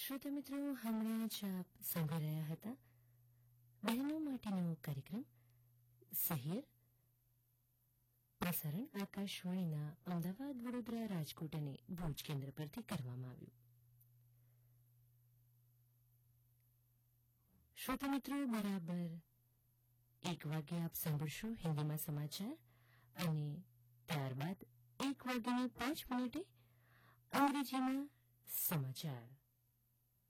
શ્રોતા મિત્રો, હમણાં જ આપ સાંભળી રહ્યા હતા બહેનો માટેનો કાર્યક્રમ સહિયર. પ્રસારણ આકાશવાણીના અમદાવાદ, વડોદરા, રાજકોટ અને ભુજ કેન્દ્ર પરથી કરવામાં આવ્યું. શ્રોતા મિત્રો, બરાબર 1 વાગે આપ સાંભળશો હિન્દીમાં સમાચાર અને ત્યારબાદ 1 વાગ્યાની 5 મિનિટે અંગ્રેજીમાં સમાચાર.